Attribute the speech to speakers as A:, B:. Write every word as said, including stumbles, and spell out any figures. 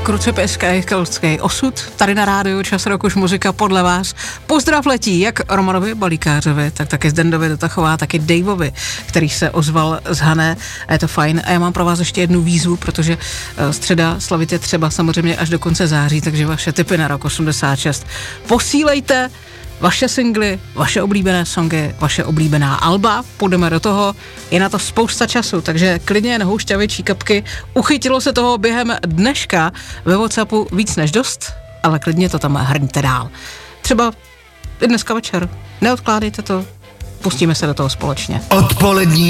A: Kruce Peskej, Keltský osud, tady na rádiu Čas roku, už muzika podle vás. Pozdrav letí jak Romanovi Balíkářovi, tak taky Zdendovi Dotachová, taky Daveovi, který se ozval z Hané, a je to fajn. A já mám pro vás ještě jednu výzvu, protože středa slavit je třeba samozřejmě až do konce září, takže vaše tipy na rok osmdesát šest posílejte. Vaše singly, vaše oblíbené songy, vaše oblíbená alba, půjdeme do toho, je na to spousta času, takže klidně jen houšťavěčí kapky, uchytilo se toho během dneška ve WhatsAppu víc než dost, ale klidně to tam hrňte dál. Třeba i dneska večer, neodkládejte to, pustíme se do toho společně.
B: Odpolední